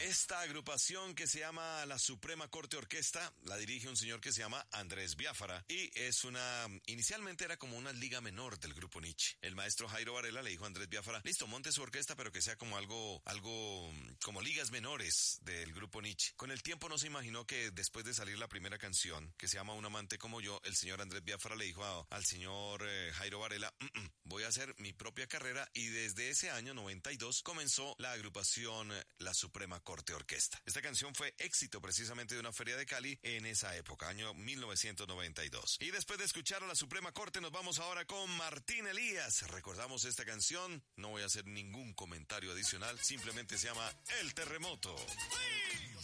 Esta agrupación que se llama la Suprema Corte Orquesta la dirige un señor que se llama Andrés Biafara y inicialmente era como una liga menor del grupo Nietzsche. El maestro Jairo Varela le dijo a Andrés Biafara, listo, monte su orquesta pero que sea como algo como ligas menores del grupo Nietzsche. Con el tiempo no se imaginó que después de salir la primera canción que se llama Un amante como yo, el señor Andrés Biafara le dijo al señor Jairo Varela, voy a hacer mi propia carrera y desde ese año 92 comenzó la agrupación La Suprema Corte Orquesta. Esta canción fue éxito precisamente de una feria de Cali en esa época, año 1992. Y después de escuchar a La Suprema Corte nos vamos ahora con Martín Elías. Recordamos esta canción, no voy a hacer ningún comentario adicional, simplemente se llama El Terremoto.